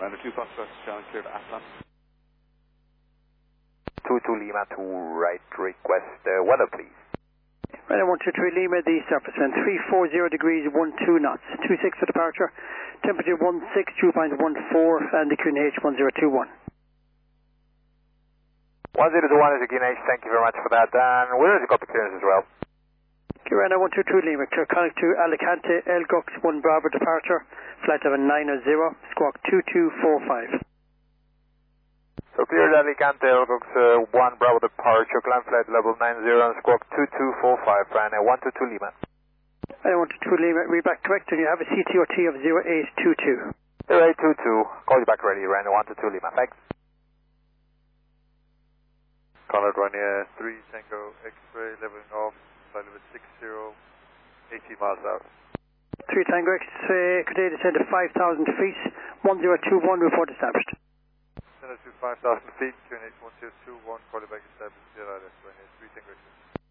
Runway 2 Foxtrot, channel clear to Athlon. 22 Lima to right, request weather please. Runway 123 Lima, the surface wind 340 degrees, 12 knots, 26 for departure, temperature 16, dew point 14, and the QNH 1021. 1021 is the QNH, thank you very much for that. And where is the copy clearance as well? Runway 123 Lima, clear connect to Alicante, Elgux 1 Bravo departure, flight level 900, squawk 2245. So clear to Alicante, Elgux 1 Bravo departure, climb flight level 90 and squawk 2245, Ryanair 122 Lima. Runway 123 Lima, read back correct, and you have a CTOT of 0822. 0822, call you back ready, Ryanair 122 Lima, thanks. Conrad Ryanair 3 Tango X-ray, leveling off, flight level 60, 80 miles out. 3 Tango X-ray, Canadian descend to 5,000 feet, 1021, report established. Send us to 5,000 feet, QNH 1021, call you back established, Ryanair 3 Tango X-ray.